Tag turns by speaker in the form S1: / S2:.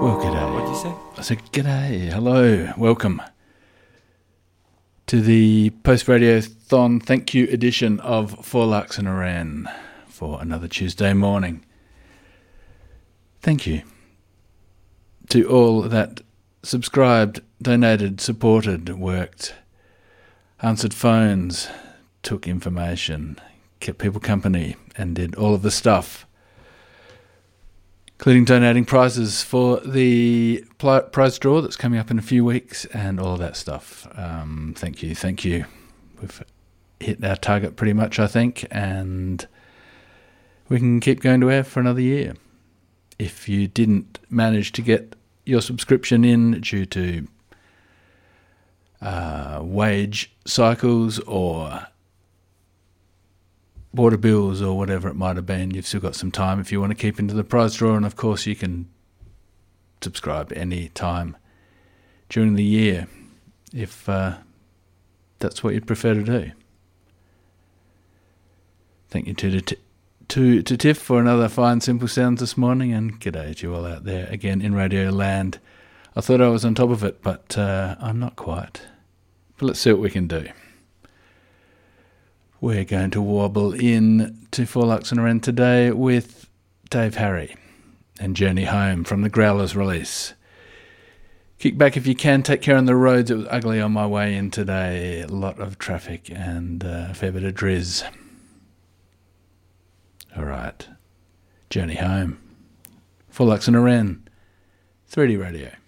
S1: Well, g'day.
S2: What'd you say?
S1: I said, g'day, hello, welcome to the post-radiothon thank you edition of For Lux and Iran for another Tuesday morning. Thank you to all that subscribed, donated, supported, worked, answered phones, took information, kept people company, and did all of the stuff, including donating prizes for the prize draw that's coming up in a few weeks and all of that stuff. Thank you. We've hit our target pretty much, I think, and we can keep going to air for another year. If you didn't manage to get your subscription in due to wage cycles or water bills or whatever it might have been, you've still got some time if you want to keep into the prize draw, and of course you can subscribe any time during the year if that's what you'd prefer to do. Thank you to Tiff for another fine simple sounds this morning, and g'day to you all out there again in Radio Land. I thought I was on top of it, but I'm not quite. But let's see what we can do. We're going to warble in to For Lux and Iran today with Dave Harry and Journey Home from the Growlers release. Kick back if you can, take care on the roads. It was ugly on my way in today. A lot of traffic and a fair bit of drizz. All right. Journey Home. For Lux and Iran. 3D Radio.